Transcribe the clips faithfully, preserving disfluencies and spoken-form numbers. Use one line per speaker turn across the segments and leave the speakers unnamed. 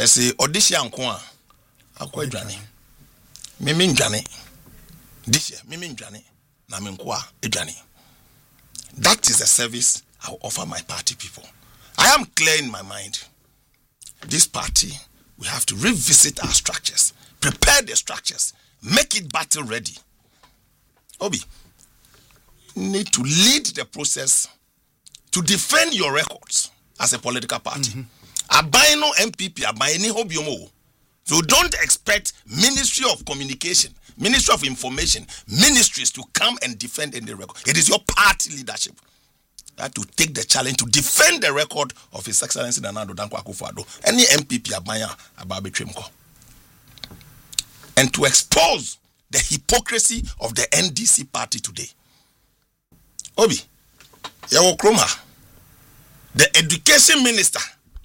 I say audition kwa akwa dwane. Mimi ndwane. This year, mimi ndwane na menkwa edwane. That is the service I will offer my party people. I am clear in my mind. This party, we have to revisit our structures, prepare the structures, make it battle ready. Obi, need to lead the process to defend your records as a political party. Mm-hmm. Abayno M P P, abayni hobiomo. So don't expect Ministry of Communication, Ministry of Information, ministries to come and defend any record. It is your party leadership that to take the challenge to defend the record of His Excellency Nana Addo Dankwa Akufo-Addo. Any M P P abaya ababetwemko. And to expose the hypocrisy of the N D C party today. Obi, Yawo Kromha, the education minister,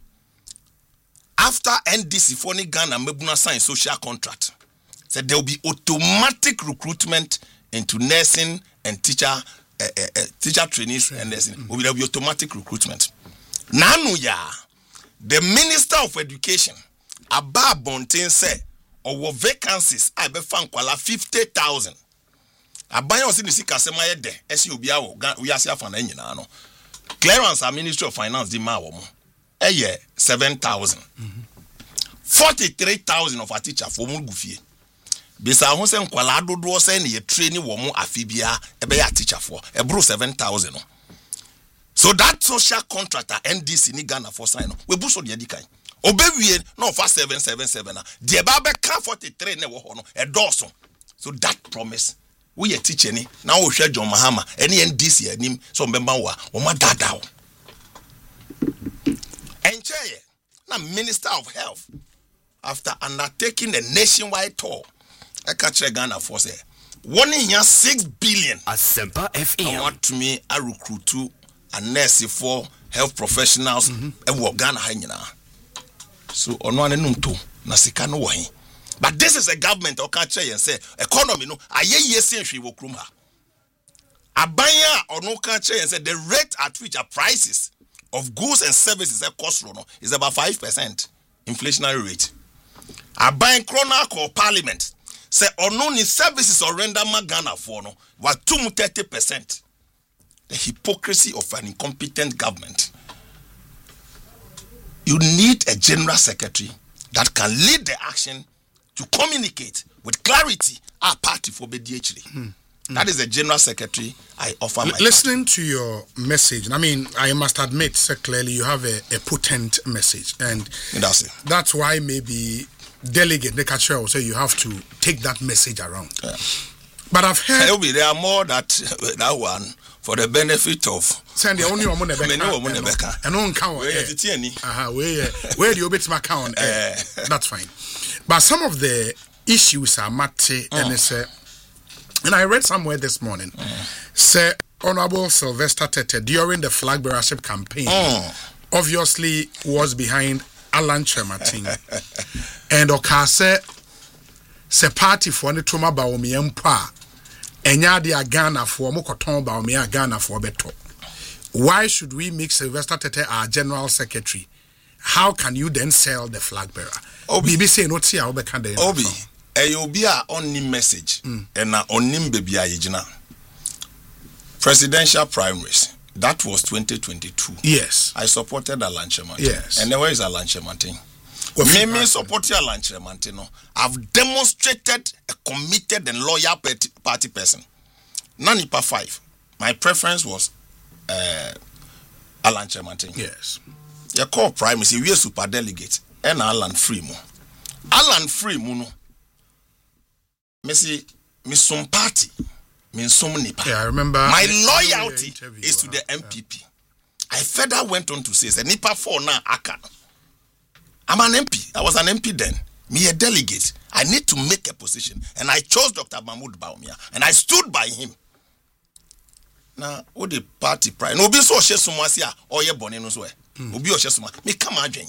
after N D C Foni Ghana Mebuna signed social contract, said there will be automatic recruitment into nursing and teacher uh, uh, uh, teacher trainees and nursing. Mm-hmm. There will be automatic recruitment. Nanu ya, the Minister of Education, Abba Bontin said, our vacancies I be found kwala fifty thousand. Aban osi ni sika sema ye de esi obi awo we ase afa na nyina no. Clearance our Ministry of Finance di ma wo mo. Eye seven thousand. forty-three thousand of a teacher for mu gufie. Bisa ho se nkwala dodo se na ye train wo mo afibia e be ya teacher for e bro seven thousand no. So that social contract at N D C ni Ghana for sign no. We bu so de dikan. Obewie no for seven seven seven na. De ba be ka forty-three na wo ho no e doso. So that promise we a teacher ni now we share John Mahama any N D C anim so mbemba wa o ma dada o. Encheye na Minister of Health after undertaking a nationwide tour I catch Ghana for say one here six billion
Asempa F M.
I want to me a recruit to a nurse for health professionals e wo Ghana ha nyina. So ono anenum to na sika no wo he. But this is a government or catch and say economy no aye yesi hwe wo krum ha. Abanya ono catch and say the rate at which our prices of goods and services at cost no is about five percent inflationary rate. Aban krona call parliament say ono ni services or render ma Ghana for no was two thirty percent. The hypocrisy of an incompetent government. You need a general secretary that can lead the action to communicate with clarity our party for B D H D. Mm. That is the general secretary I offer. My
L- listening to your message, I mean, I must admit, so clearly you have a, a potent message, and
that's it.
That's why maybe delegate the catcher will say you have to take that message around. Yeah. But I've heard
be, there are more that that one for the benefit of.
Send the only one money back. And on count. Aha, where where the obits account. That's fine. But some of the issues are matte and it's uh, and I read somewhere this morning, mm. say Honorable Sylvester Tete during the flag bearership campaign, mm. obviously was behind Alan Kyerematen, and Okase se party for the Toma Baomi Empa, and Yadia Ghana for Mokoton Baomi Ghana for Beto. Why should we make Sylvester Tete our general secretary? How can you then sell the flag bearer? Obi B B C no tia obeka dey.
Obi e obi a onni message and na onnim baby ayigina. Presidential primaries. That was twenty twenty-two.
Yes.
I supported Alan Kyerematen.
Yes.
And then where is Alan Kyerematen? Well, me me supporting Alan Kyerematen no. I've demonstrated a committed and loyal party person. Nanipa five. My preference was uh, Alan Kyerematen.
Yes.
Your core primacy we super delegate and Alan Freemo. Alan Freemo no. Me see me some party. Me some nipa.
Yeah, I remember.
My loyalty is to the M P P. Yeah. I further went on to say, "The nipa for now aka. I'm an M P. I was an M P then. Me a delegate. I need to make a position, and I chose Doctor Mahmoud Bawumia, and I stood by him. Now, what the party pride? No, be so she sumasia or ye born no so. Obi o she suma. Me come again.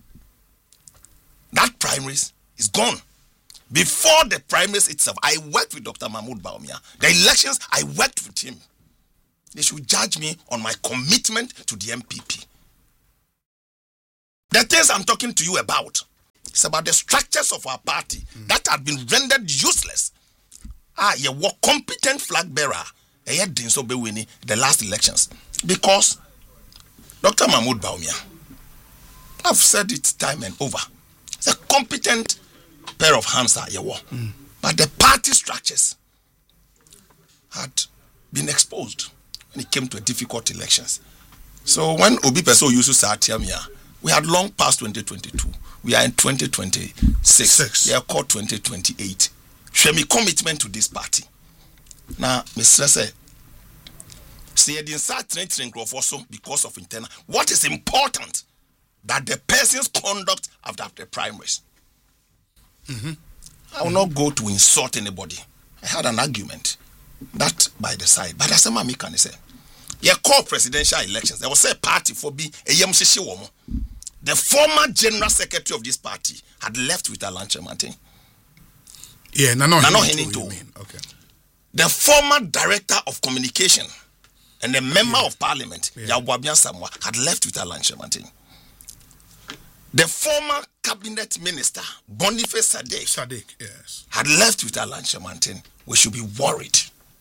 That primaries is gone. Before the primaries itself, I worked with Doctor Mahmoud Bawumia. The elections, I worked with him. They should judge me on my commitment to the M P P. The things I'm talking to you about, It's about the structures of our party mm. that have been rendered useless. Ah, you were competent flag bearer. The last elections. Because Doctor Mahmoud Bawumia, I've said it time and over. It's a competent pair of hands that you were. Mm. But the party structures had been exposed when it came to difficult elections. So when Obi Peso used to say, we had long past twenty twenty-two. We are in twenty twenty-six. Six. We are called twenty twenty-eight. Show me commitment to this party. Now, Mister Say, say because of internal. What is important? That the person's conduct after the primaries. Mm-hmm. I will mm-hmm. not go to insult anybody. I had an argument that by the side, but as a mammy can say, you call presidential elections. There was a party for be a yam woman. The former general secretary of this party had left with Alan Kyerematen.
Yeah, no, no,
no, no,
okay.
The former director of communication and the member yeah. of parliament, yeah. Yawabian Samoa, had left with Alan Kyerematen. The former cabinet minister, Boniface Sadek,
Sadek, yes,
had left with Alan Kyerematen. We should be worried.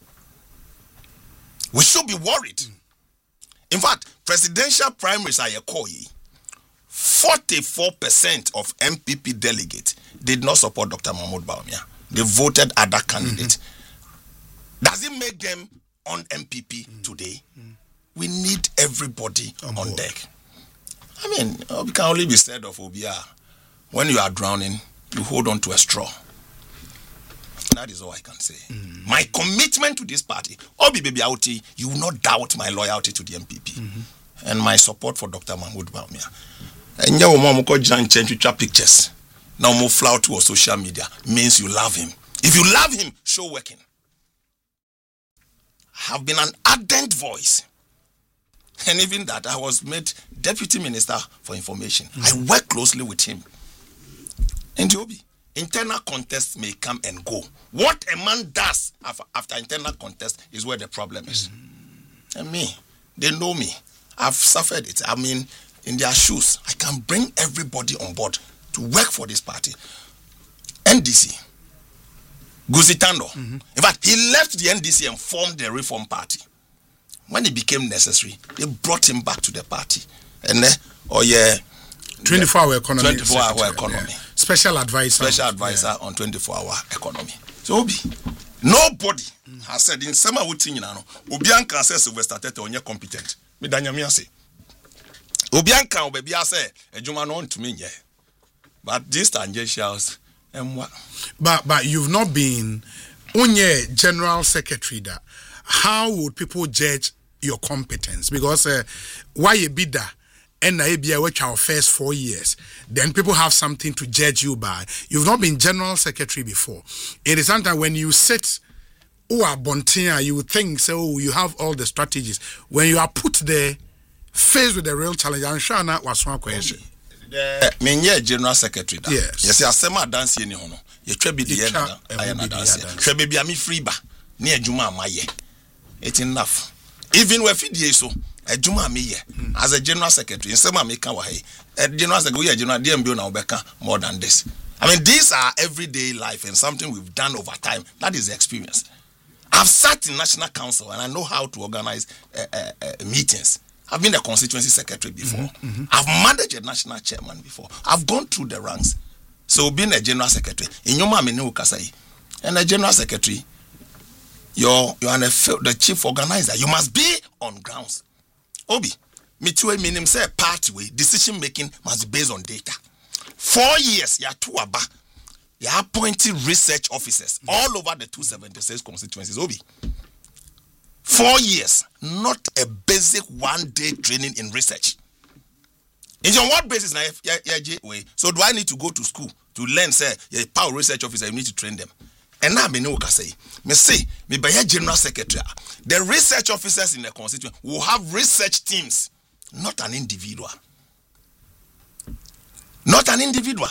We should be worried. Mm. In fact, presidential primaries are a call. forty-four percent of M P P delegates did not support Doctor Mahmoud Bawumia. They voted other candidates. Mm-hmm. Does it make them on M P P mm. today? Mm. We need everybody on, on deck. I mean, it can only be said of Obia, when you are drowning, you hold on to a straw. That is all I can say. Mm. My commitment to this party, Obi Baby Auti, you will not doubt my loyalty to the M P P mm-hmm. and my support for Doctor Mahmoud Bawumia. And you will go change pictures. Now move flout to social media means you love him. If you love him, show working. I have been an ardent voice. And even that, I was made Deputy Minister for Information. Mm-hmm. I work closely with him. And Joby, internal contests may come and go. What a man does after, after internal contest is where the problem is. Mm-hmm. And me, they know me. I've suffered it. I mean, in their shoes, I can bring everybody on board to work for this party. N D C, Guzitando. Mm-hmm. In fact, he left the N D C and formed the Reform Party. When it became necessary, they brought him back to the party. And then, oh yeah,
twenty-four hour economy.
twenty-four hour economy.
Yeah. Special advisor.
Special advisor yeah. on twenty-four hour economy. So, Obi, nobody mm. has said in Sema Wutinano, Obianka says Sylvester Tete on your competent. Me Danyamia say. Obianka Obebi say, a Jumano on to me, yeah. But this tangentials, and what?
But but you've not been on your general secretary that. How would people judge your competence? Because uh, why you be that and I be which our first four years, then people have something to judge you by. You've not been general secretary before. It is sometimes when you sit oh a bontia, you would think so oh, you have all the strategies. When you are put there, faced with the real challenge, I'm sure that was one question.
Me yeah general secretary. Da.
Yes.
Yes, I say my dance any hono. You try be the end. I na dance. Try be be free ba. Ni adwuma amaye. It's enough. Even when Fidie so, a Juma me as a general secretary, in some American way, a general secretary, a general D M B now Becca more than this. I mean, these are everyday life and something we've done over time. That is the experience. I've sat in National Council and I know how to organize uh, uh, uh, meetings. I've been a constituency secretary before. Mm-hmm, mm-hmm. I've managed a national chairman before. I've gone through the ranks. So being a general secretary, in your mama Kasai, and a general secretary. You're, you're an, the chief organizer. You must be on grounds. Obi, me too, meaning say pathway, decision making must be based on data. Four years, you are two aba. You are appointing research officers mm-hmm. all over the two seventy-six constituencies. Obi, four years, not a basic one day training in research. In on what basis now? So do I need to go to school to learn? Say, you're a power research officer. You need to train them. And now, me know what I say. Me say, me by a general secretary. The research officers in the constituency will have research teams, not an individual. Not an individual.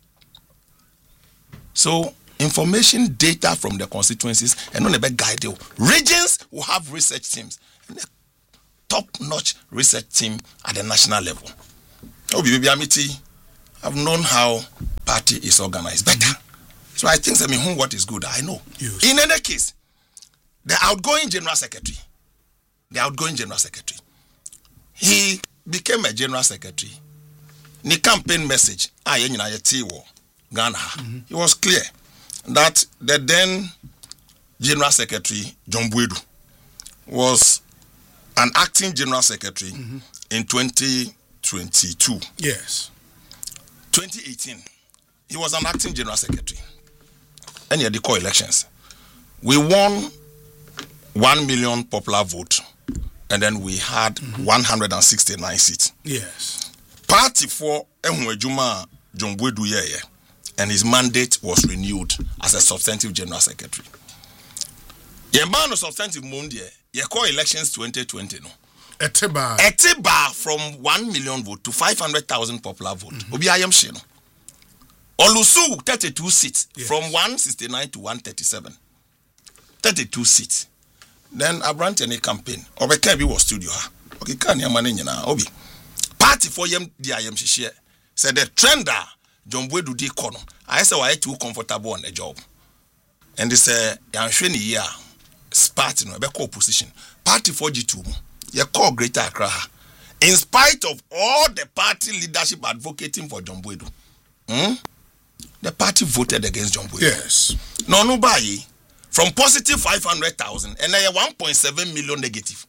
So, information data from the constituencies and on the best guide. Regions will have research teams. And the top-notch research team at the national level. Oh, baby, Amity, I've known how party party is organized better. Mm-hmm. So I think, I mean, what is good, I know.
Yes.
In any case, the outgoing general secretary, the outgoing general secretary, he became a general secretary. The campaign message, Ghana, mm-hmm. it was clear that the then general secretary, John Buedu, was an acting general secretary mm-hmm. in twenty twenty-two.
Yes.
twenty eighteen, he was an acting general secretary. And he had the co-elections. We won one million popular vote, and then we had mm-hmm. one hundred sixty-nine seats.
Yes.
Party for Ehunwejuma John Buedu Yeye, and his mandate was renewed as a substantive general secretary. Yemba no substantive mundi, ye co-elections twenty twenty no.
Etiba.
Etiba from one million vote to five hundred thousand popular vote. Mm-hmm. Obi ayem she no. Olusu thirty-two seats, yes. From one sixty-nine to one thirty-seven. thirty-two seats. Then Abrante any campaign. Obeka bi was studio ha. Okay, kan ya mane nyina obi. Party for yem di ayem shishie. Said the trender John Buedu di kono. I say why too comfortable on the job. And they say yanhwe ni year party no be opposition. Party for G two. You call Greater Accra. In spite of all the party leadership advocating for John Buedu. Hmm? The party voted against John Buedu.
Yes.
No, no, buy from positive five hundred thousand and then one point seven million negative.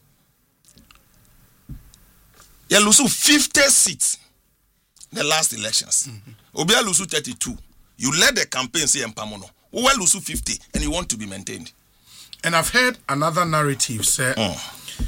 You lose fifty seats the last elections. Mm-hmm. Obia lose thirty-two. You led the campaign, say Mpamono. Who will lose fifty and you want to be maintained.
And I've heard another narrative say mm.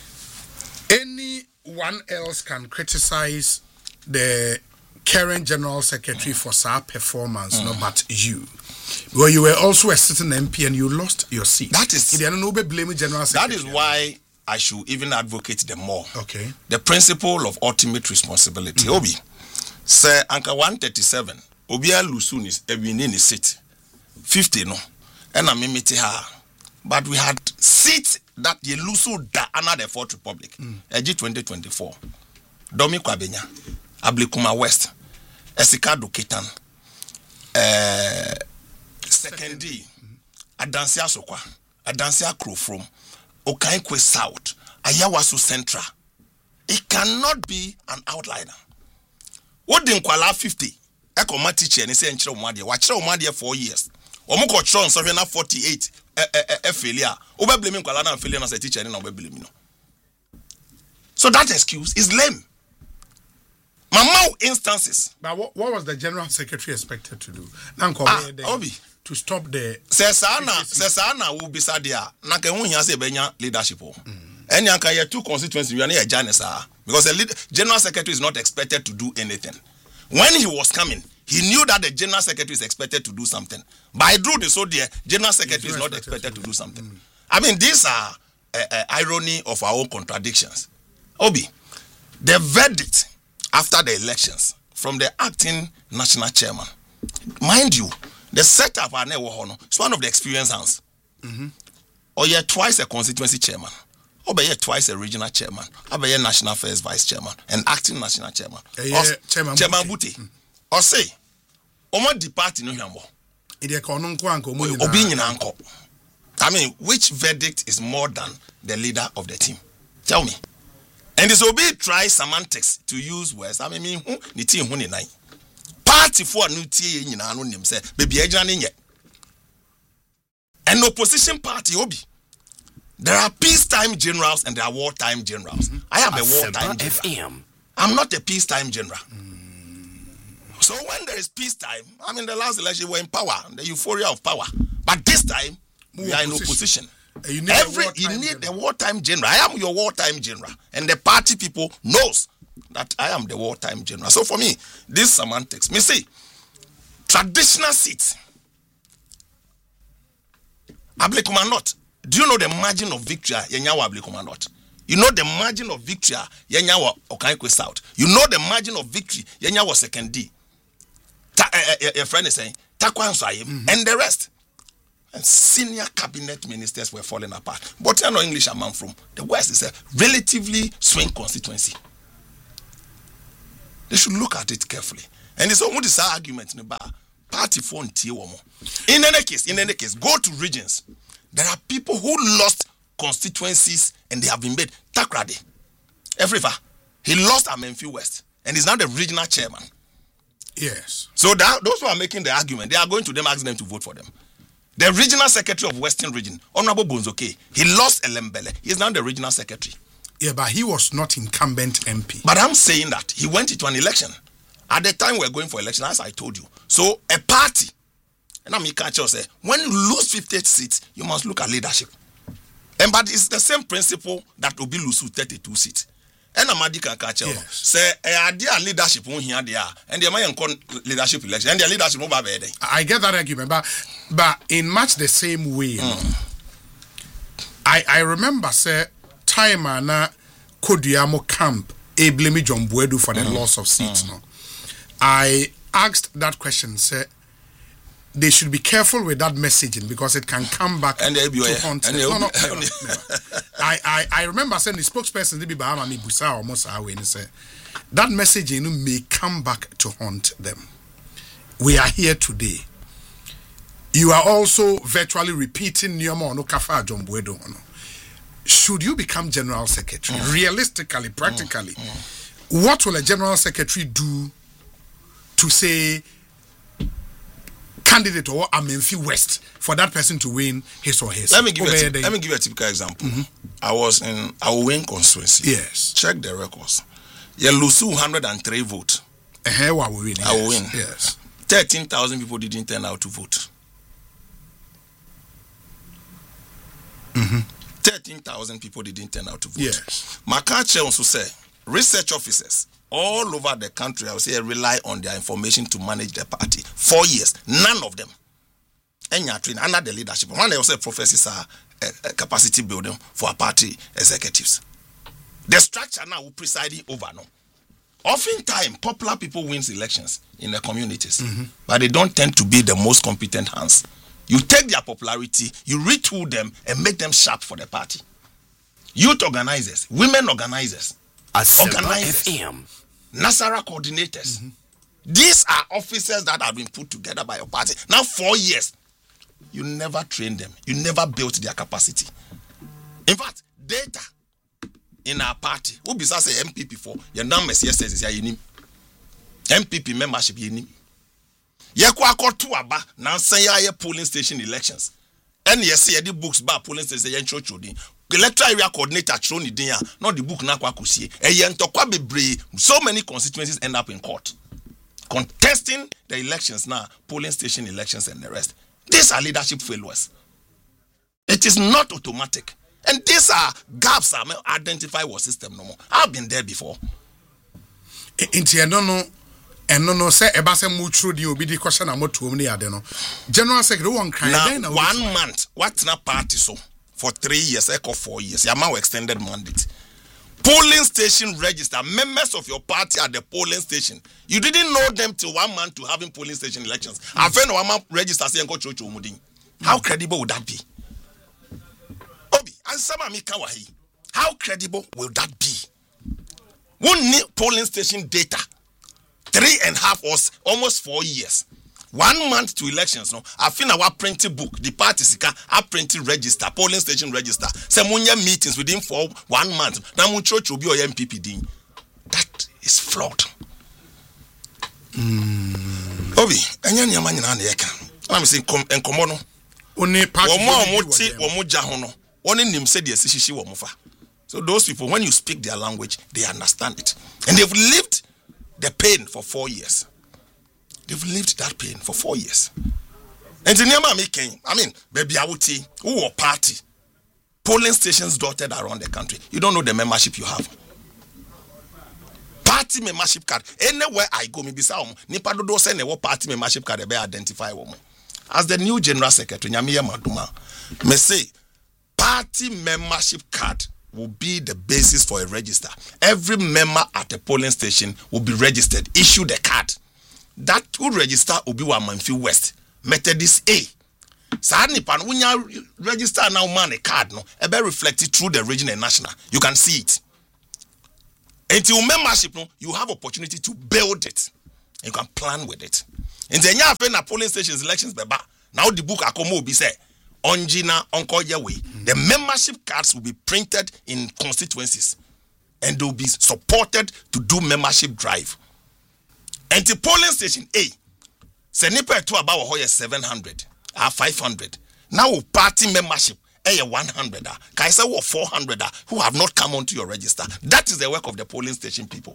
anyone else can criticize the current general secretary for our performance, mm. no, but you. Well, you were also a sitting M P and you lost your seat.
That is
blame general secretary.
That is why I should even advocate them more.
Okay.
The principle of ultimate responsibility. Mm-hmm. Obi, Sir Anka one thirty-seven. Obia Lusun is a winning seat. fifty no. And I mimiti her. But we had seats that ye Lusu da another Fourth Republic. Mm. G twenty twenty-four. Domi Kwabenya. Ablikuma West. Esika Dukitan. Uh, Second D. Adansia Sokwa. Adansia Crow from Okaikwe South. Ayawasu Central. It cannot be an outliner. What didn't Kuala fifty? Eko ma teacher and say enchire omade. Wachire omade four years. Omoko tron so na forty-eight e e failure. Oba blame Kuala na failure as a teacher and oba blame no. So that excuse is lame. Mamau instances.
But what, what was the general secretary expected to do? Nanko
ah, Obi.
To stop the
Sesana Sesana will be sadia. Naka hu hia se benya leadership. And yanka ye two constituencies we are near Janessa because the lead, general secretary is not expected to do anything. When he was coming, he knew that the general secretary is expected to do something. But I drew the so dear general secretary is not expected to do something. Mm. I mean, these are uh, uh, irony of our own contradictions. Obi, the verdict after the elections from the acting national chairman, mind you, the setup are never it's one of the experienced hands. Mm-hmm. Or you're twice a constituency chairman. Or be twice a regional chairman, or be national affairs vice chairman, and acting national chairman. Uh, yeah, or, chairman, chairman Buti. Mm. Or say, Omo di party no yambo. I mean, which verdict is more than the leader of the team? Tell me. And this will be try semantics to use words. I mean, who the team who nine party for new tea in an name say, baby, ejani yet. An opposition party, Obi. There are peacetime generals and there are wartime generals. Mm-hmm. I am a wartime general. F M. I'm not a peacetime general. Mm. So when there is peacetime, I mean, the last election we were in power, the euphoria of power. But this time, More we are in opposition. Uh, you need, Every, a, you need a wartime general. I am your wartime general. And the party people knows that I am the wartime general. So for me, this semantics. Me say, traditional seats. Ablekuma not. Do you know the margin of victory yenyawa Ablekuma not? You know the margin of victory yenyawa Okaikwe South. You know the margin of victory yenyawa Second D. Ta, uh, uh, your friend is saying Takwan Swayim mm-hmm. and the rest. And senior cabinet ministers were falling apart. But you know English among from the West is a relatively swing constituency. They should look at it carefully. And it's only this argument in the bar. Party phone T one. In any case, in any case, go to regions. There are people who lost constituencies and they have been made Takrade. Everywhere. He lost Amenfi West and he's now the regional chairman.
Yes.
So that, those who are making the argument, they are going to them asking them to vote for them. The regional secretary of Western Region, Honorable Bonzoke, he lost Elembele. He is now the regional secretary.
Yeah, but he was not incumbent M P.
But I'm saying that he went into an election. At the time we were going for election, as I told you. So a party, and I'm can't say, when you lose fifty-eight seats, you must look at leadership. And but it's the same principle that Obi lose thirty-two seats. And Amadi can catch you. Say, a idea leadership won't hear there, and the American leadership election, and the leadership won't be there.
I get that argument, but but in much the same way, mm. I I remember say time na Kodiamo camp a blame John Buedu for the mm. loss of seats. Mm. No, I asked that question. Say they should be careful with that messaging because it can come back
and
to
be,
haunt them. No, no, never, never. I, I, I remember saying the spokesperson be Bahama mi Busa or Mosa and say that messaging may come back to haunt them. We are here today. You are also virtually repeating Nyoma no Kafa John Buedo. Should you become general secretary, mm. realistically, practically, mm. Mm. what will a general secretary do to say candidate or Amenfi West for that person to win his or his?
Let me give you a, let me give you a typical example. Mm-hmm. I was in our win constituency.
Yes.
Check the records. You lose one hundred three votes.
Uh-huh, I will win.
I will
yes.
win.
Yes.
thirteen thousand people didn't turn out to vote.
Mm-hmm.
thirteen thousand people didn't turn out to vote.
Yes.
Makache also say research officers all over the country, I would say, rely on their information to manage the party. Four years, none of them. And you're training under the leadership. One, they also professors are a, a capacity building for our party executives. The structure now will presiding over now. Oftentimes, popular people wins elections in the communities, mm-hmm. but they don't tend to be the most competent hands. You take their popularity, you retool them, and make them sharp for the party. Youth organizers, women organizers, organizers, F M. Nasara coordinators. Mm-hmm. These are officers that have been put together by your party. Now, four years, you never trained them. You never built their capacity. In fact, data in our party, who besides say M P P for your numbers, yes, says M P P membership, you need. Yakwa to aba na polling station elections. And yes, the books ba polling station yen chochodin. Electoral area coordinator thrown the day, not the book na kwa kusie. E yen tokwa bebre. So many constituencies end up in court contesting the elections now, polling station elections and the rest. These are leadership failures. It is not automatic. And these are gaps that are identified with system no more. I've been there before.
Inti no no and no no say eba say muchro di obi di question na moto ni ade no. General secretary one kind
na one month what na party so for three years echo four years. Yama extended mandate. Polling station register members of your party at the polling station. You didn't know them till one month to having polling station elections. Mm. I friend one month register say go church omudin. How mm. credible would that be? Obi, answer me kawahi. How credible will that be? One need polling station data. Three and a half or almost four years. One month to elections. No, I think our printed book, the party sika, I printed register, polling station register. Some meetings within for one month. Now mun church will be or M P P D. That is flawed.
Mm.
Obi, enya nyama nyina na yeka. I'm saying enkomo no.
Oni party.
Omo omo ti omo ja ho no. Oni nim say the sishishi wo mofa. So those people, when you speak their language, they understand it. And they've lived the pain for four years. They've lived that pain for four years. And the name making, I mean, baby Awuti, who are party, polling stations dotted around the country. You don't know the membership you have. Party membership card. Anywhere I go, maybe some nipa do send a party membership card be identify woman. As the new general secretary, Nyamiya Maduma, may say party membership card will be the basis for a register. Every member at a polling station will be registered, issue the card. That will register Obi Wamanfi West, Methodist A. Sadly, pan when you register now man a card no, e be reflected through the region and national. You can see it. Until membership no, you have opportunity to build it. You can plan with it. In the year na polling stations elections beba. Now the book akomo be say onjina onko yewe. The membership cards will be printed in constituencies and they will be supported to do membership drive. And the polling station A, se nipa to about hoye seven hundred or five hundred. Now party membership a one hundred. Kaisa or four hundred who have not come onto your register. That is the work of the polling station people.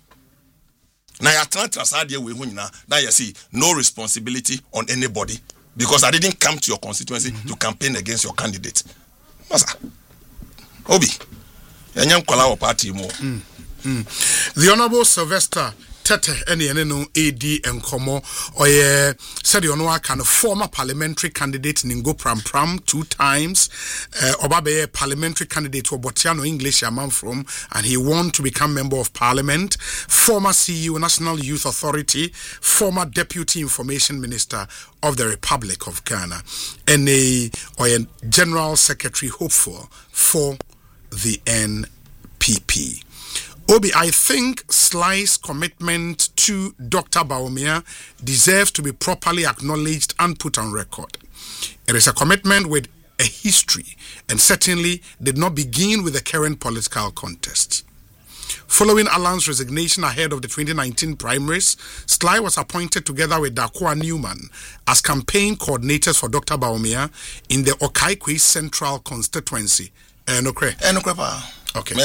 Now you are trying now you see no responsibility on anybody because I didn't come to your constituency mm-hmm. to campaign against your candidate. Masa Obi, yanyam kwala wo party mo.
Mm. Mm. The Honorable Sylvester Tete ene ene no A D Nkomo oye said you know kind of former parliamentary candidate Ningo Pram Pram two times uh, Obabe parliamentary candidate Obotiano English Amam from and he won to become member of parliament, former C E O National Youth Authority, former deputy information minister of the Republic of Ghana and a or a general secretary hopeful for the N P P. Obi, I think Sly's commitment to Doctor Bawumia deserves to be properly acknowledged and put on record. It is a commitment with a history and certainly did not begin with the current political contest. Following Alan's resignation ahead of the twenty nineteen primaries, Sly was appointed together with Dakwa Newman as campaign coordinators for Doctor Bawumia in the Okaikwe Central constituency. Enokre.
Enokre pa.
Okay.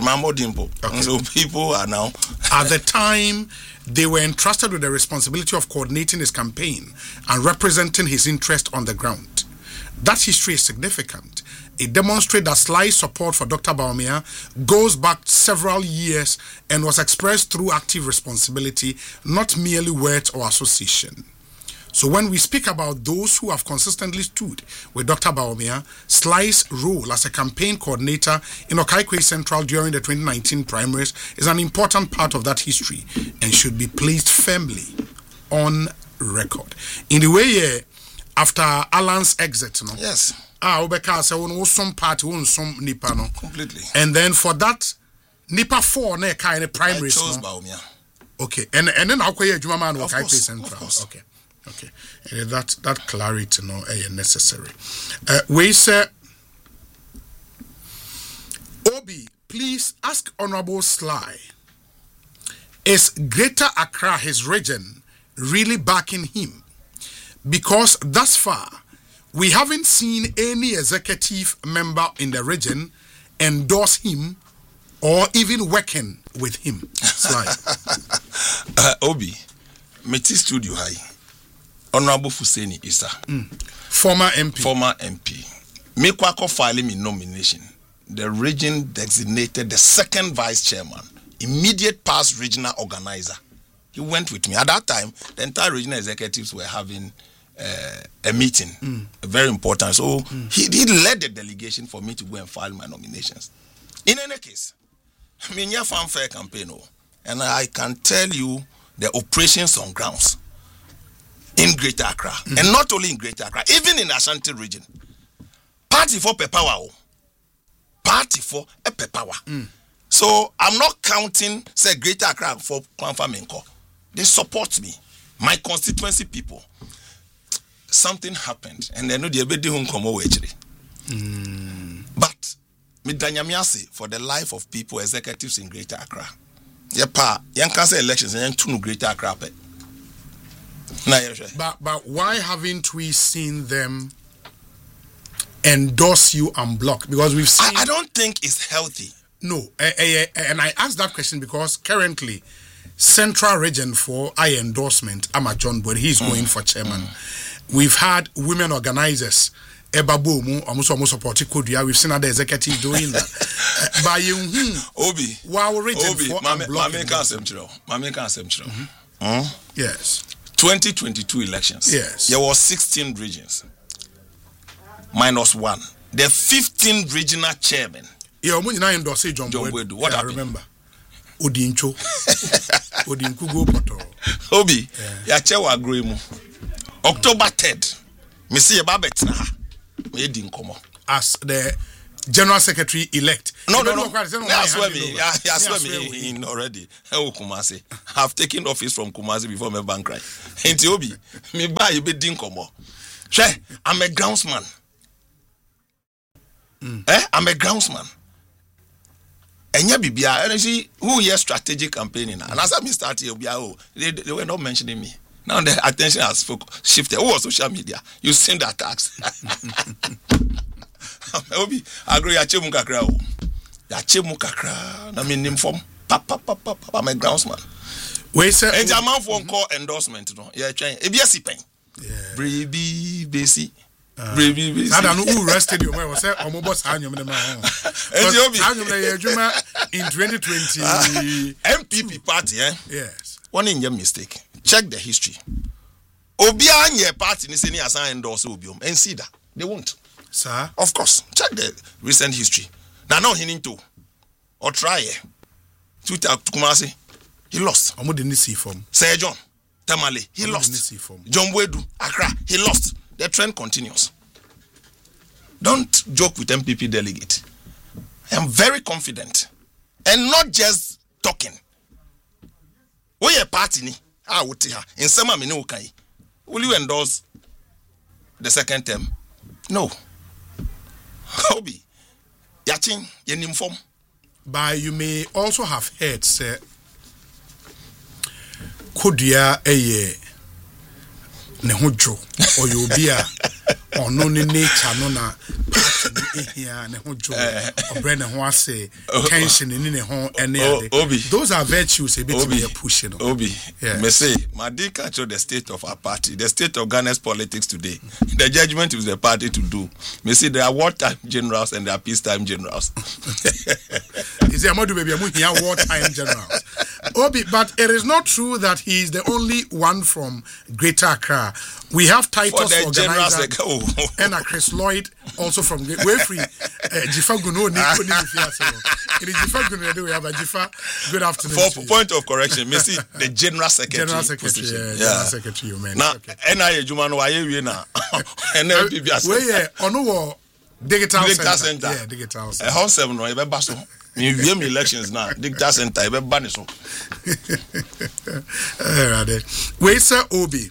Okay. So people are now.
At the time, they were entrusted with the responsibility of coordinating his campaign and representing his interest on the ground. That history is significant. It demonstrates that Sly's support for Doctor Bawumia goes back several years and was expressed through active responsibility, not merely words or association. So when we speak about those who have consistently stood with Doctor Bawumia, Sly's role as a campaign coordinator in Okaikwe Central during the twenty nineteen primaries is an important part of that history and should be placed firmly on record. In the way, uh, after Alan's exit, no?
Yes.
Ah, Obeka said, "Oh, some party, oh, some nipa, no."
Completely.
And then for that, nipa four, ne kind of primaries.
I chose
no?
Bawumia.
Okay, and and then Akoye Juma man Okaikwe Central.
Of course.
Okay. Okay, and that that clarity no is necessary. Uh, we say, Obi, please ask Honorable Sly, is Greater Accra, his region, really backing him? Because thus far, we haven't seen any executive member in the region endorse him or even working with him. Sly.
uh, Obi, Meti Studio High. Honorable Fuseni Issa,
mm. former M P.
Former M P. Me kwako filing me nomination. The region designated the second vice chairman, immediate past regional organizer. He went with me. At that time, the entire regional executives were having uh, a meeting, mm. very important. So mm. he, he led the delegation for me to go and file my nominations. In any case, I mean, you're fanfare campaign, and I can tell you the operations on grounds in Greater Accra, mm-hmm. and not only in Greater Accra, even in Ashanti region. Party for Pepawa. Party for a Pepawa. Mm. So I'm not counting, say, Greater Accra for Kwanfa Menko. They support me. My constituency people. Something happened, and they know the ability to come over actually. But me danyamiase for the life of people, executives in Greater Accra. Yepa, young council elections and young two Greater Accra.
But but why haven't we seen them endorse you and block? Because we've seen.
I, I don't think it's healthy.
No, uh, uh, and I asked that question because currently, Central Region for I endorsement, I'm a John Boyd, he's mm. going for chairman. Mm. We've had women organizers. Ebabomu, almost almost support Kodia. We've seen other executives doing that. uh, by you,
Obi,
wow, region
Obi,
for
Mame can't Mame can't
Yes.
twenty twenty-two elections.
Yes.
There were sixteen regions. Minus one. The fifteen regional chairmen.
Yeah, when you endorse John
Boyd. What
yeah,
happened?
I remember. Odincho. Odinku go poto.
Obi, ya chewa agree mu. October third. Me see about betna. Me din komo.
As the General Secretary elect.
No, no, no. I swear me. I swear me in already. Oh, Kumasi. I've taken office from Kumasi before my bank right. Into Obi, me buy you be dinkomo. She, I'm a groundsman. Mm. Eh, I'm a groundsman. And ya bibia, and see who here strategic campaigning. And as I start here, they, they were not mentioning me. Now the attention has shifted. Who was social media? You seen the attacks. Obi, agree ya chemu kakra o. Ya chemu kakra. Na me nim form. Papa papa papa my groundsman.
We say
and a man for call endorsement no. Yeah, trying. E be si pen. Yeah. Brady basi. Brady basi.
I don't know who rested you. We say omo boss anyom na ma.
And Obi.
Anyom na ye adwuma in twenty twenty.
M P P party eh?
Yes.
One in your mistake. Check the history. Obi anye party ni say ni asan endorse obi um. And see that. They won't.
Sir?
Of course. Check the recent history. Now, now he to or try it. To Kumasi, he lost.
Omo didn't see from.
Sir John Tamale, he Omo lost. See from. John Wedu, Accra, he lost. The trend continues. Don't joke with M P P delegate. I am very confident. And not just talking. We a party ni. Ah, would in some amino kai. Will you endorse the second term? No. Hobby. Yachin, yen inform.
But you may also have heard, sir, Kodia eye nehojo or you be a or no nature no na party here nehojo or brand and what say tension in the home and those are virtues a bit be a pushing.
Obi, me say, my dear catch the state of our party, the state of Ghana's politics today. The judgment is the party to do. Me say there are wartime generals and there are peacetime generals.
Is there more to be a wartime generals? Obi, but it is not true that he is the only one from Greater Accra. We have Titus
for
organizer oh. and a Chris Lloyd also from Wayfree. Jifa Guno, Nico Nifiaso. It is Jifa Guno. We have a Jifa. Good afternoon.
For point of correction, me see the General Secretary.
General Secretary. Yeah,
yeah.
General Secretary, you mean.
Now, N I A Jumano, why you na? And then people are
saying, "Where on no digital
digital
center.
center.
Yeah, digital center.
A house seven no, ebe baso. You view me elections now. Digital center, ebe baniso.
Alright. We say Obi.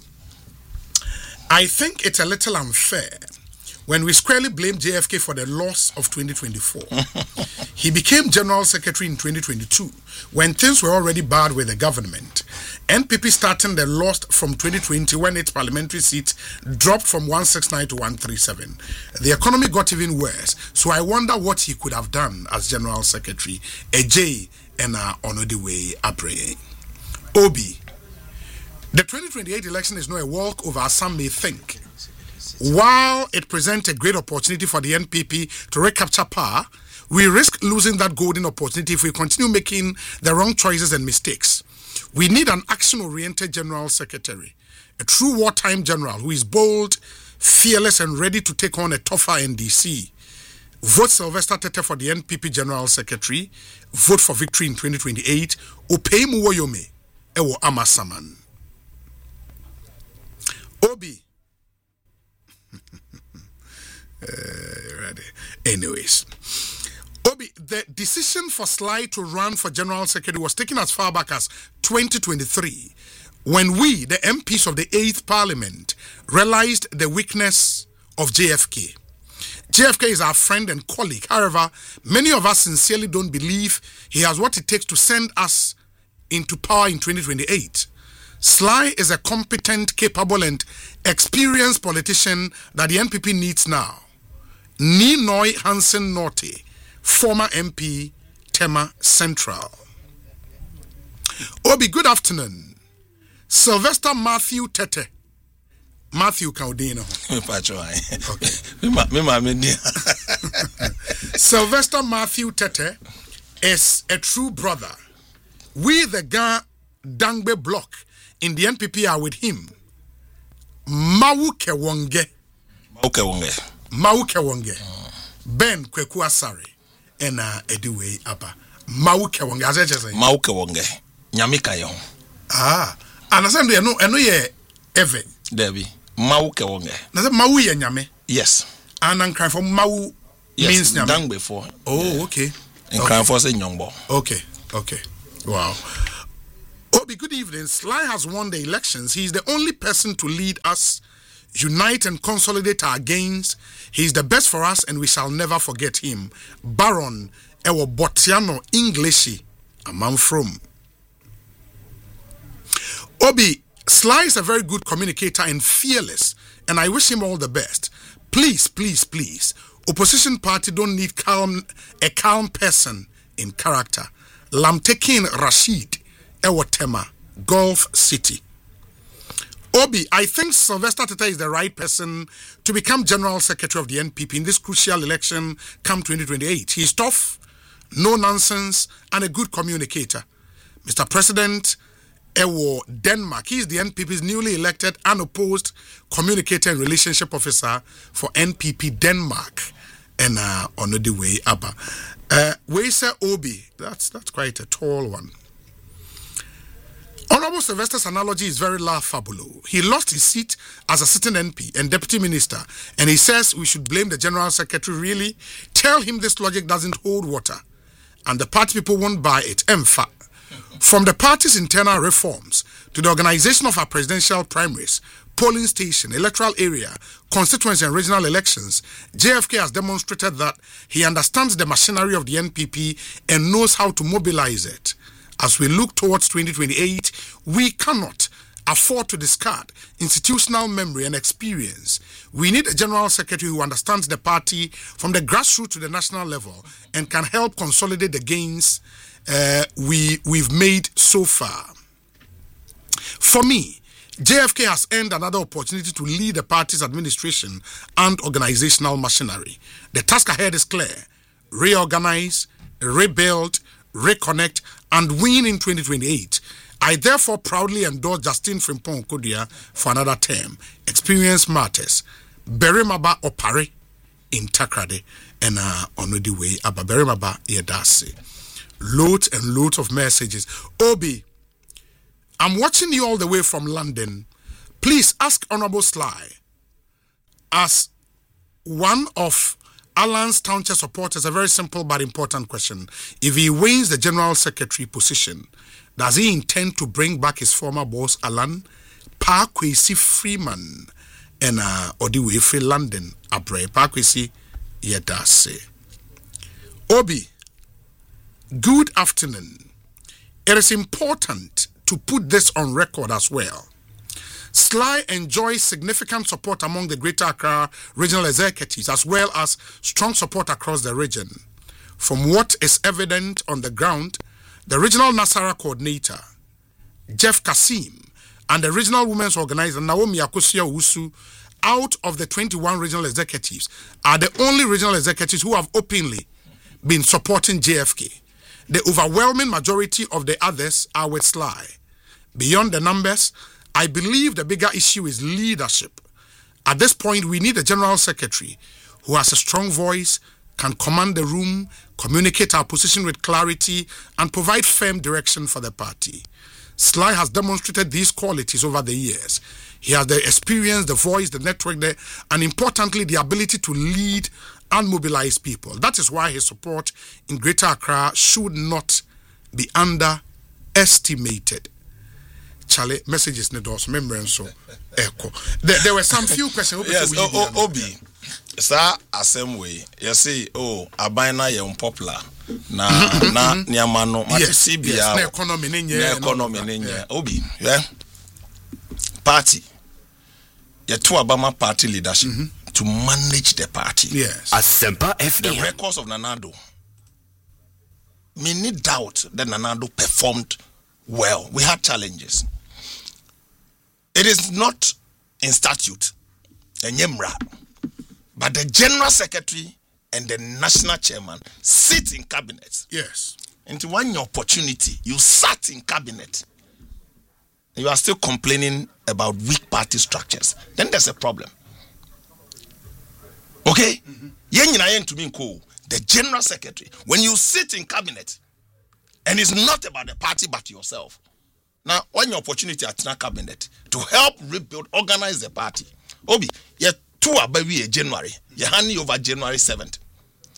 I think it's a little unfair when we squarely blame J F K for the loss of twenty twenty-four. He became General Secretary in twenty twenty-two when things were already bad with the government. N P P starting the loss from twenty twenty when its parliamentary seats dropped from one sixty-nine to one thirty-seven. The economy got even worse, so I wonder what he could have done as General Secretary. A J and on the way Abre. Obi. The twenty twenty-eight election is not a walkover as some may think. While it presents a great opportunity for the N P P to recapture power, we risk losing that golden opportunity if we continue making the wrong choices and mistakes. We need an action-oriented General Secretary, a true wartime general who is bold, fearless, and ready to take on a tougher N D C. Vote Sylvester Tete for the N P P General Secretary. Vote for victory in twenty twenty-eight. Opei Muwoyome, Ewo Amasaman. Obi. uh, ready. Anyways. Obi, the decision for Sly to run for General Secretary was taken as far back as twenty twenty-three, when we, the M Ps of the eighth Parliament, realized the weakness of J F K. J F K is our friend and colleague. However, many of us sincerely don't believe he has what it takes to send us into power in twenty twenty-eight. Sly is a competent, capable, and experienced politician that the N P P needs now. Ninoy Hansen Norte, former M P, Tema Central. Obi, good afternoon. Sylvester Matthew Tete. Matthew Kaudino. Okay. Sylvester Matthew Tete is a true brother. We, the Ga Dangbe block in the N P P, are with him. Mau Kewonge.
Mau Kewonge.
Mau Kewonge. Ben Kweku Asare. And uh, Ediwe Abba. Mau Kewonge. As I just say.
Mau Kewonge. Nyamika yon.
Ah. And I said, I know, I know ye Eve.
Debbie. Mau Kewonge.
Na say Mau ye nyame.
Yes.
And I'm crying for Mau
Yes, means done before.
Oh, yeah. okay.
In okay. Crown Force in Yongbo.
Okay, okay. Wow. Obi, good evening. Sly has won the elections. He is the only person to lead us, unite and consolidate our gains. He is the best for us and we shall never forget him. Baron Ewo Botiano Englishy, a man from. Obi, Sly is a very good communicator and fearless, and I wish him all the best. Please, please, please, opposition party don't need calm, a calm person in character. Lamtekin Rashid, Ewotema, Gulf City. Obi, I think Sylvester Tete is the right person to become General Secretary of the N P P in this crucial election come twenty twenty-eight. He is tough, no nonsense, and a good communicator. Mister President, Ewo Denmark. He is the N P P's newly elected unopposed communicator and relationship officer for N P P Denmark. And uh, on the way, Abba. Uh, we say Obi. That's that's quite a tall one. Honorable Sylvester's analogy is very laughable. He lost his seat as a sitting N P and deputy minister, and he says we should blame the general secretary. Really? Tell him this logic doesn't hold water, and the party people won't buy it. Emfa. From the party's internal reforms to the organization of our presidential primaries, polling station, electoral area, constituency and regional elections, J F K has demonstrated that he understands the machinery of the N P P and knows how to mobilize it. As we look towards twenty twenty-eight, we cannot afford to discard institutional memory and experience. We need a general secretary who understands the party from the grassroots to the national level and can help consolidate the gains uh, we, we've made so far. For me, J F K has earned another opportunity to lead the party's administration and organizational machinery. The task ahead is clear: reorganize, rebuild, reconnect, and win in twenty twenty-eight. I therefore proudly endorse Justin Frimpong Kodia for another term. Experience matters. Berimaba Opare in Takrade and uh, on the way Abba Berimaba Yedase. Loads and loads of messages. Obi, I'm watching you all the way from London. Please ask Honorable Sly, as one of Alan's Township supporters, a very simple but important question. If he wins the General Secretary position, does he intend to bring back his former boss, Alan Parkwesi Freeman, and uh, Odiwe Free London, Abre Parkwesi Yedase? Obi, good afternoon. It is important to put this on record as well. Sly enjoys significant support among the Greater Accra regional executives as well as strong support across the region. From what is evident on the ground, the regional Nasara coordinator, Jeff Kasim, and the regional women's organizer, Naomi Akosia Usu, out of the twenty-one regional executives, are the only regional executives who have openly been supporting J F K. The overwhelming majority of the others are with Sly. Beyond the numbers, I believe the bigger issue is leadership. At this point, we need a general secretary who has a strong voice, can command the room, communicate our position with clarity, and provide firm direction for the party. Sly has demonstrated these qualities over the years. He has the experience, the voice, the network, the, and importantly, the ability to lead and mobilize people. That is why his support in Greater Accra should not be underestimated. Charlie, messages need also remember so echo. There, there were some few questions.
Yes, o, o, Obi. Sir, same way. You see, oh, Abina ye unpopular. Na na niamano.
Yes, C B L. Na economy ninye.
Na economy ninye. Obi, yeah. Party. Ye two Abama party leadership mm-hmm. to manage the party.
Yes.
Asempa F M.
The records of Nanado. Me need doubt that Nanado performed well. We had challenges. It is not in statute, but the general secretary and the national chairman sit in cabinet.
Yes.
And one opportunity, you sat in cabinet. You are still complaining about weak party structures. Then there's a problem. Okay? Mm-hmm. The general secretary, when you sit in cabinet, and it's not about the party but yourself. Now, when your opportunity at the cabinet to help rebuild, organize the party. Obi, you two are by January. You hand over January seventh.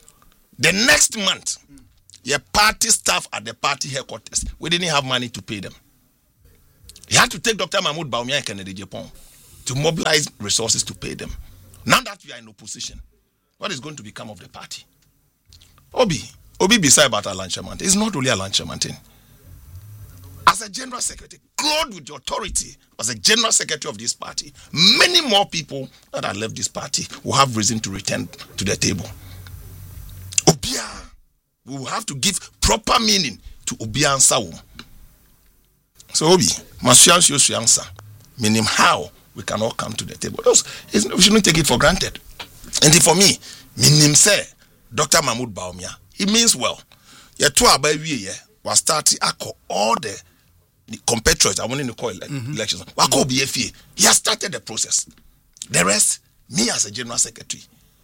The next month, your party staff at the party headquarters, we didn't have money to pay them. He had to take Doctor Mahmoud Bawumia and Kennedy Japan to mobilize resources to pay them. Now that we are in opposition, what is going to become of the party? Obi, Obi beside about Alan Chamantin. It's not only Alan Chamantin. As a general secretary, clothed with the authority as a general secretary of this party, many more people that have left this party will have reason to return to the table. Obia, we will have to give proper meaning to Obia and Sawum. So Obi, Masuyan Shoshu answer, meaning how we can all come to the table. Those, we shouldn't take it for granted. And for me, meaning say, Doctor Mahmoud Bawumia, it means well. Yeah, two about we was starting all the the compatriots. I want to call ele- mm-hmm. elections. Mm-hmm. He has started the process. The rest, me as a general secretary,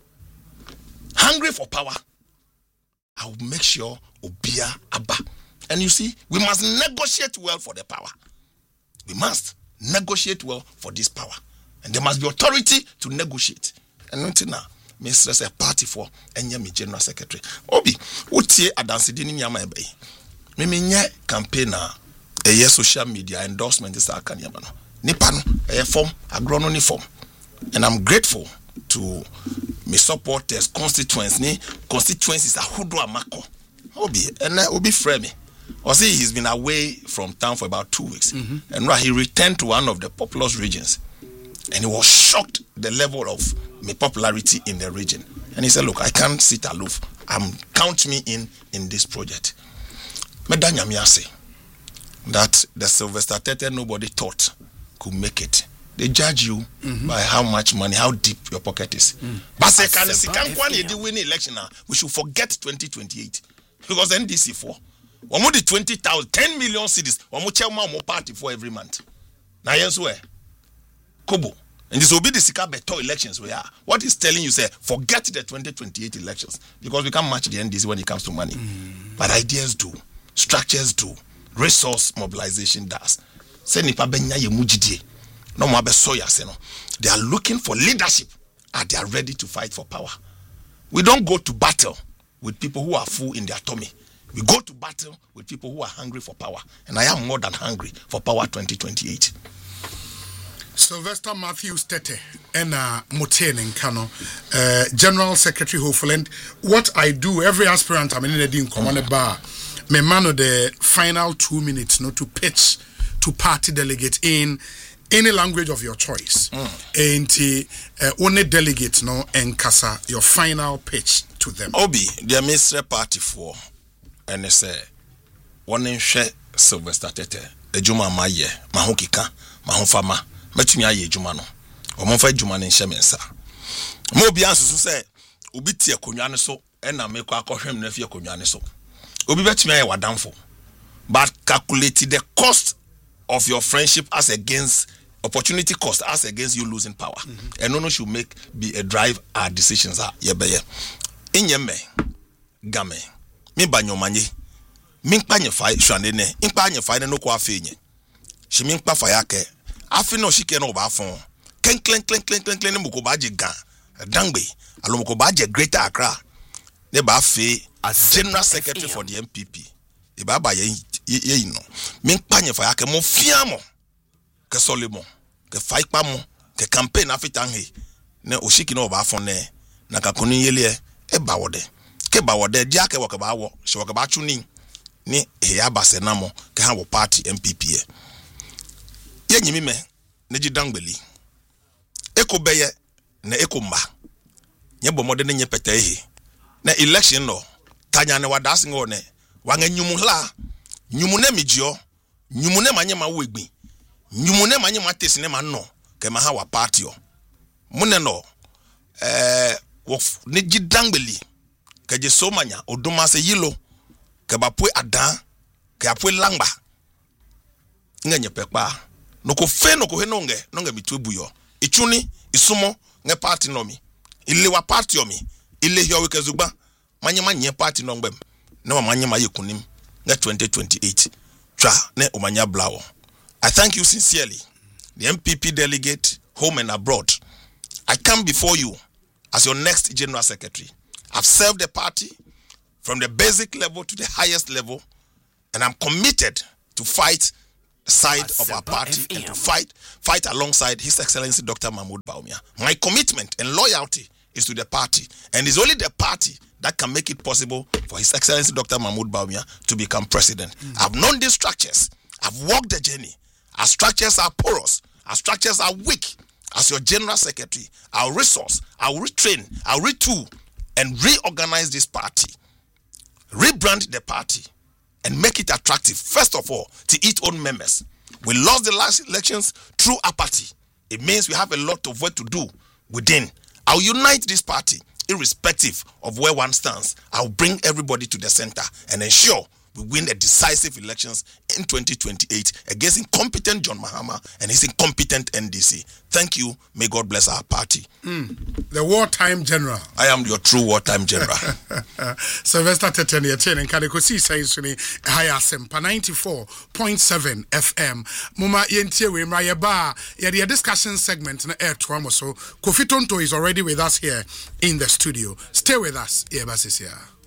hungry for power, I will make sure Obia Abba. And you see, we must negotiate well for the power. We must negotiate well for this power. And there must be authority to negotiate. And until now, Mister Say party for any general secretary. Obi, utie adansi ni nyama ebe. Mimi nye campaigner eye social media endorsement is akanyama no. Nipa no eye form agrono ni form. And I'm grateful to my supporters, constituents ni constituencies ahodo amako. Obi, and Obi frame. I see he's been away from town for about two weeks. Mm-hmm. And right, he returned to one of the populous regions. And he was shocked the level of my popularity in the region. And he said, look, I can't sit aloof. Um, count me in in this project. Medanya Miase, that the Sylvester Tete nobody thought could make it. They judge you mm-hmm. by how much money, how deep your pocket is. Mm. But say, can you win the election now? We should forget twenty twenty-eight. Because N D C four. One more the twenty thousand, ten million cities. One more chairman more party for every month. Now, yes, where? Kobo. And this will be the Sika Beto elections we are. What is telling you, say, forget the twenty twenty-eight elections. Because we can't match the N D C when it comes to money. Mm. But ideas do. Structures do. Resource mobilization does. Say nipa benya ye mujidie. No mo abesoya se no. They are looking for leadership and they are ready to fight for power. We don't go to battle with people who are full in their tummy. We go to battle with people who are hungry for power. And I am more than hungry for power twenty twenty-eight.
Sylvester Matthews Tete and uh, Moten and Kano, uh, General Secretary Hofeland. What I do, every aspirant I'm in the command mm. bar, me man the final two minutes no, to pitch to party delegate in any language of your choice. Mm. And uh, only delegate no and kasa your final pitch to them.
Obi, the Mister Party for. And they say, one in share Sylvester Tete, a Juma Maye, Mahokika, Mahofama, Metumia Jumano, or Monfa Juman in Shemensa. Mobians say, Ubitia Kunyaniso, and I make a caution nephew Kunyaniso. Ubi Betumia were down for. But calculated the cost of your friendship as against opportunity cost, as against you losing power. Mm-hmm. And no one should make be a drive our decisions are yebeye. In Yeme, Game. Me banyo manye min kpa nye fa hwane ne nkpa nye fa ne no kwa fa nye she min kpa fa yake afi no shike no ba fon ken klen klen klen klen klen moko ba je gan dangbe alo moko ba je Greater Accra ne ba fe as general secretary for the M P P e ba ba ye ye no min kpa nye fa yake mo fia mo ke solemo ke fa ikpa mo ke campaign afitan he ne o shike no ba fon ne na ka kunu yele e ba wode ke ba wode dia ke wakaba wo she wakaba chuni ni he abase namo ke ha wo party M P P e ye nyimi me ne gidangbeli eko beye na eko mba nye bomode ne nye pete ehe na election no tanya ne wadase ngo ne wanga nyumu hla nyumu ne mijio nyumu ne manye ma wo egbin nyumu ne manye ma tesi ne ma no ke ma ha wa party o mune no eh wo ne gidangbeli keje somanya oduma se yilo ke bapwe adan ke apwe langba ngenye pekpa no ko fe no ko he nonge nonge mitwebuyo ichuni isumo nge party nomi ile wa party omi ile hiyo wekezugba manye manye party nongbem na manye maye kunim nge twenty twenty-eight twa ne omanya blawo. I thank you sincerely, the M P P delegate home and abroad. I come before you as your next general secretary. I've served the party, from the basic level to the highest level, and I'm committed to fight the side of our party and to fight fight alongside His Excellency Doctor Mahmoud Bawumia. My commitment and loyalty is to the party, and it's only the party that can make it possible for His Excellency Doctor Mahmoud Bawumia to become president. Mm. I've known these structures. I've walked the journey. Our structures are porous. Our structures are weak. As your General Secretary, I'll resource, I'll retrain, I'll retool, and reorganize this party, rebrand the party, and make it attractive, first of all, to its own members. We lost the last elections through apathy. It means we have a lot of work to do within. I'll unite this party, irrespective of where one stands. I'll bring everybody to the center and ensure we win the decisive elections in twenty twenty-eight against incompetent John Mahama and his incompetent N D C. Thank you. May God bless our party.
Mm. The wartime general.
I am your true wartime general.
Sylvester Teteni Etienne and Kadekosi says to me, Hayasempa ninety-four point seven F M. Muma yentie we mrayeba. Yeah, the discussion segment na air tuamo so. Kofi Tonto is already with us here in the studio. Stay with us. Yeah, basisia.